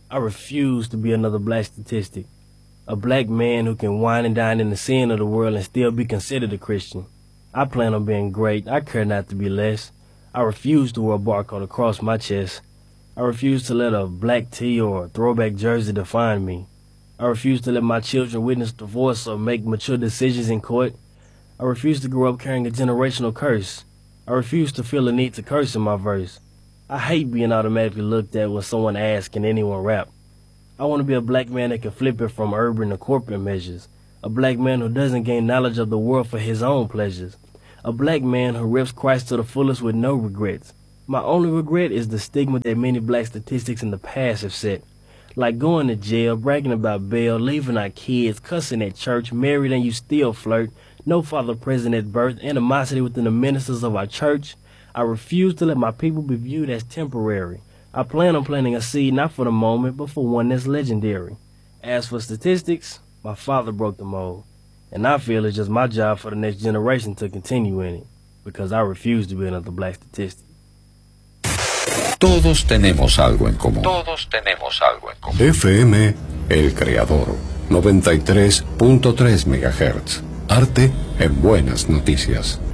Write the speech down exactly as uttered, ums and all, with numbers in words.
I refuse to be another black statistic. A black man who can wine and dine in the sin of the world and still be considered a Christian. I plan on being great. I care not to be less. I refuse to wear a barcode across my chest. I refuse to let a black tee or a throwback jersey define me. I refuse to let my children witness divorce or make mature decisions in court. I refuse to grow up carrying a generational curse. I refuse to feel the need to curse in my verse. I hate being automatically looked at when someone asks, can anyone rap? I want to be a black man that can flip it from urban to corporate measures. A black man who doesn't gain knowledge of the world for his own pleasures. A black man who rips Christ to the fullest with no regrets. My only regret is the stigma that many black statistics in the past have set. Like going to jail, bragging about bail, leaving our kids, cussing at church, married and you still flirt, no father present at birth, animosity within the ministers of our church. I refuse to let my people be viewed as temporary. I plan on planting a seed not for the moment, but for one that's legendary. As for statistics, my father broke the mold. And I feel it's just my job for the next generation to continue in it, because I refuse to be another black statistic. Todos tenemos algo en común. Todos tenemos algo en común. F M El Creador, noventa y tres punto tres megahertz. Arte en buenas noticias.